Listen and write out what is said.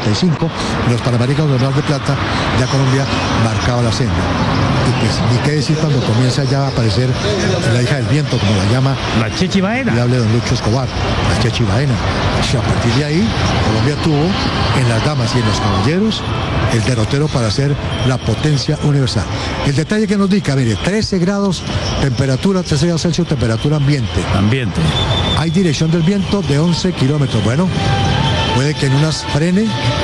85, en los Panamericanos de Mar de Plata, ya Colombia marcaba la senda. Y pues ni qué decir cuando comienza ya a aparecer la hija del viento, como la llama La Chechi Baena. le hable don Lucho Escobar, la Chechi Baena. Y a partir de ahí, Colombia tuvo en las damas y en los caballeros el derrotero para ser la potencia universal. El detalle que nos indica, mire, 13 grados temperatura, 13 grados Celsius, temperatura ambiente. Ambiente. Hay dirección del viento de 11 kilómetros. Bueno, puede que en unas frene,